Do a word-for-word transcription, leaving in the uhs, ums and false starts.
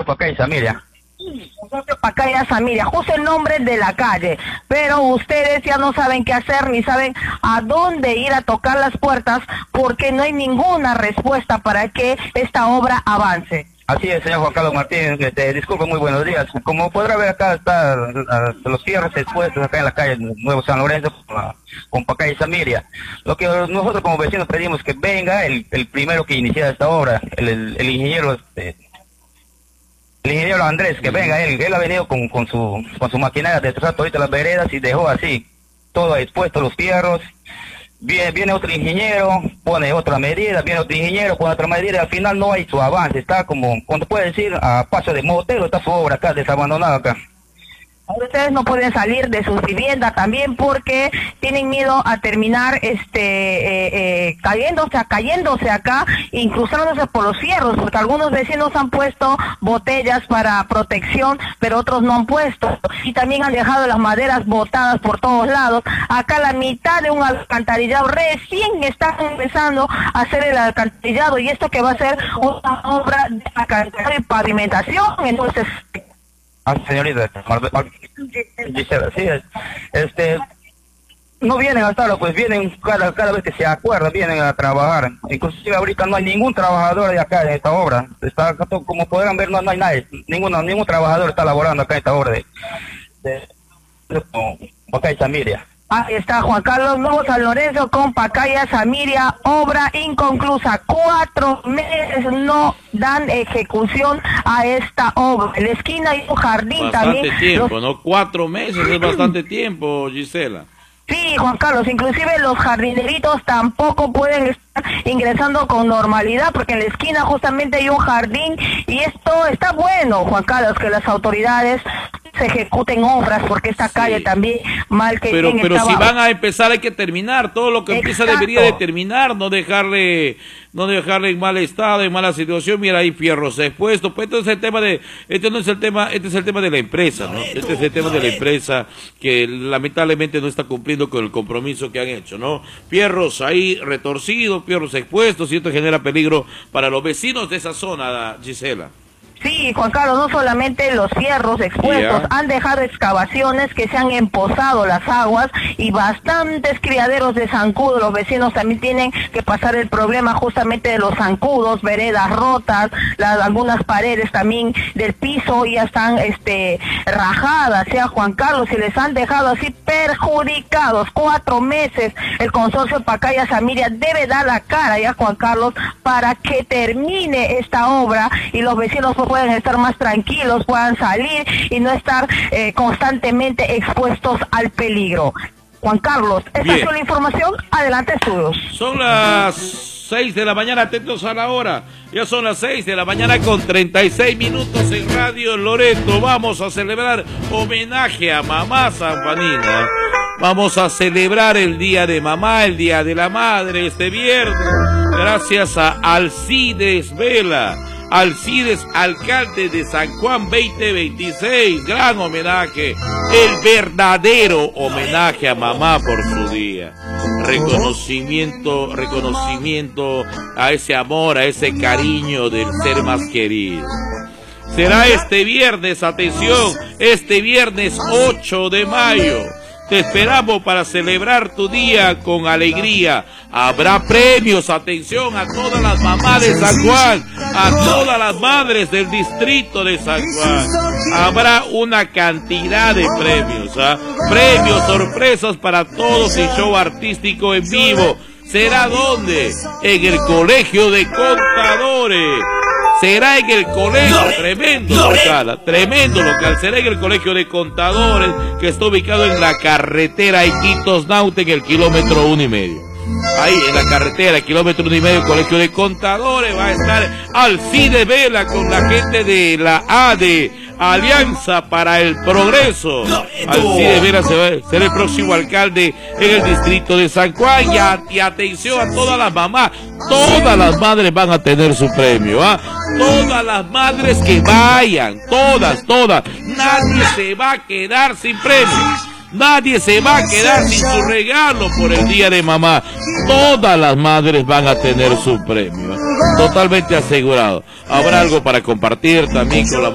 Pacaya Samiria. Consorcio Pacaya Samiria, justo el nombre de la calle, pero ustedes ya no saben qué hacer ni saben a dónde ir a tocar las puertas porque no hay ninguna respuesta para que esta obra avance. Así es, señor Juan Carlos Martínez, este, disculpe, muy buenos días. Como podrá ver acá están los fierros expuestos acá en la calle Nuevo San Lorenzo con, con Pacaya Samiria. Lo que nosotros como vecinos pedimos que venga el, el primero que inicia esta obra, el, el, el ingeniero este, el ingeniero Andrés, que venga él, él ha venido con, con su con su maquinaria de destrozar todas las veredas y dejó así, todo expuesto, los fierros. Viene, viene otro ingeniero, pone otra medida, viene otro ingeniero, pone otra medida, y al final no hay su avance, está como, cuando puede decir, a paso de motero, está su obra acá, desabandonada acá. Ustedes no pueden salir de sus viviendas también porque tienen miedo a terminar este eh, eh, cayéndose, cayéndose acá, incruzándose por los fierros, porque algunos vecinos han puesto botellas para protección, pero otros no han puesto, y también han dejado las maderas botadas por todos lados. Acá la mitad de un alcantarillado, recién están empezando a hacer el alcantarillado, y esto que va a ser una obra de alcantarillado y pavimentación, entonces... Ah, señorita, Gisela, sí, este, no vienen a estarlo, pues vienen cada, cada vez que se acuerdan, vienen a trabajar. Inclusive ahorita no hay ningún trabajador de acá en esta obra. Está, como podrán ver, no, no hay nadie, ninguno, ningún trabajador está laborando acá en esta obra de, de, de, de Pacaya Samiria. Ahí está Juan Carlos Nuevo San Lorenzo con Pacaya Samiria, obra inconclusa. Cuatro meses no dan ejecución a esta obra. En la esquina hay un jardín bastante también. Bastante tiempo, los... ¿no? Cuatro meses es bastante tiempo, Gisela. Sí, Juan Carlos, inclusive los jardineritos tampoco pueden estar ingresando con normalidad porque en la esquina justamente hay un jardín y esto está bueno, Juan Carlos, que las autoridades se ejecuten obras porque esta sí. calle también mal que pero pero estaba... si van a empezar hay que terminar todo lo que Exacto. empieza debería de terminar, no dejarle no dejarle en mal estado, en mala situación. Mira, hay fierros expuestos, pues este es el tema de este no es el tema este es el tema de la empresa, ¿no? Este es el tema de la empresa que lamentablemente no está cumpliendo con el compromiso que han hecho, ¿no? Fierros ahí retorcidos, fierros expuestos, y esto genera peligro para los vecinos de esa zona, Gisela. Sí, Juan Carlos, no solamente los fierros expuestos, yeah. han dejado excavaciones que se han empozado las aguas y bastantes criaderos de zancudos. Los vecinos también tienen que pasar el problema justamente de los zancudos, veredas rotas, las, algunas paredes también del piso ya están este rajadas, ya Juan Carlos, y les han dejado así perjudicados. Cuatro meses el consorcio Pacaya Samiria debe dar la cara ya, Juan Carlos, para que termine esta obra y los vecinos puedan estar más tranquilos, puedan salir y no estar eh, constantemente expuestos al peligro. Juan Carlos, esta es la información. Adelante, estudios. Son las seis de la mañana, atentos a la hora. Ya son las seis de la mañana con treinta y seis minutos en Radio Loreto. Vamos a celebrar homenaje a mamá Sanfanina. Vamos a celebrar el Día de Mamá, el Día de la Madre, este viernes. Gracias a Alcides Vela. Alcides, alcalde de San Juan veinte veintiséis, gran homenaje, el verdadero homenaje a mamá por su día. Reconocimiento, reconocimiento a ese amor, a ese cariño del ser más querido. Será este viernes, atención, este viernes ocho de mayo. Te esperamos para celebrar tu día con alegría. Habrá premios, atención, a todas las mamás de San Juan, a todas las madres del distrito de San Juan. Habrá una cantidad de premios, ¿ah? Premios, sorpresas para todos y show artístico en vivo. ¿Será dónde? En el Colegio de Contadores. Será en el colegio, tremendo local, tremendo local, será en el Colegio de Contadores, que está ubicado en la carretera Iquitos Naute, en el kilómetro uno y medio. Ahí en la carretera, kilómetro uno y medio, Colegio de Contadores, va a estar Alcides Vela con la gente de la A D E, Alianza para el Progreso. Alcides Vela se va, será el próximo alcalde en el distrito de San Juan. Y, a, y atención a todas las mamás, todas las madres van a tener su premio, ¿ah? Todas las madres que vayan, todas, todas, nadie se va a quedar sin premio. Nadie se va a quedar sin su regalo por el Día de Mamá. Todas las madres van a tener su premio, totalmente asegurado. Habrá algo para compartir también con la